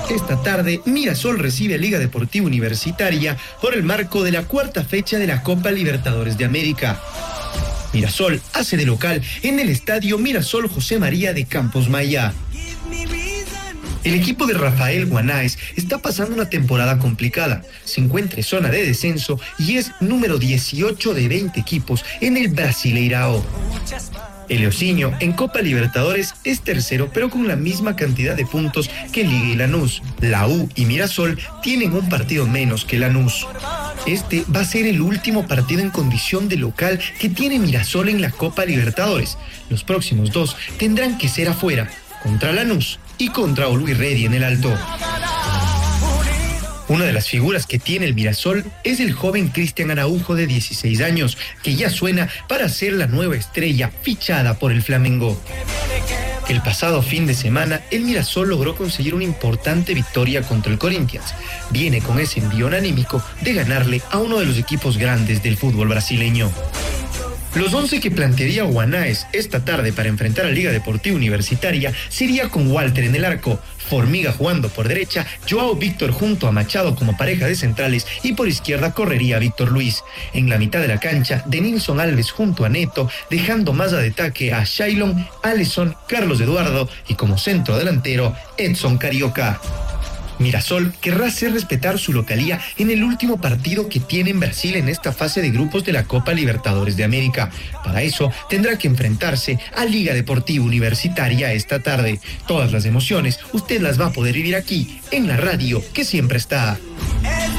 Esta tarde, Mirasol recibe a Liga Deportiva Universitaria por el marco de la cuarta fecha de la Copa Libertadores de América. Mirasol hace de local en el estadio Mirasol José María de Campos Maya. El equipo de Rafael Guanáez está pasando una temporada complicada. Se encuentra en zona de descenso y es número 18 de 20 equipos en el Brasileirao. El Leocinho en Copa Libertadores es tercero, pero con la misma cantidad de puntos que Liga y Lanús. La U y Mirasol tienen un partido menos que Lanús. Este va a ser el último partido en condición de local que tiene Mirasol en la Copa Libertadores. Los próximos dos tendrán que ser afuera, contra Lanús y contra Always Ready en el Alto. Una de las figuras que tiene el Mirasol es el joven Cristian Araujo de 16 años, que ya suena para ser la nueva estrella fichada por el Flamengo. El pasado fin de semana, el Mirasol logró conseguir una importante victoria contra el Corinthians. Viene con ese envión anímico de ganarle a uno de los equipos grandes del fútbol brasileño. Los 11 que plantearía Guanáez esta tarde para enfrentar a Liga Deportiva Universitaria sería con Walter en el arco, Formiga jugando por derecha, Joao Víctor junto a Machado como pareja de centrales y por izquierda correría Víctor Luis. En la mitad de la cancha, Denilson Alves junto a Neto, dejando más de ataque a Shailon, Alisson, Carlos Eduardo y como centro delantero, Edson Carioca. Mirasol querrá hacer respetar su localía en el último partido que tiene en Brasil en esta fase de grupos de la Copa Libertadores de América. Para eso tendrá que enfrentarse a Liga Deportiva Universitaria esta tarde. Todas las emociones usted las va a poder vivir aquí, en la radio que siempre está.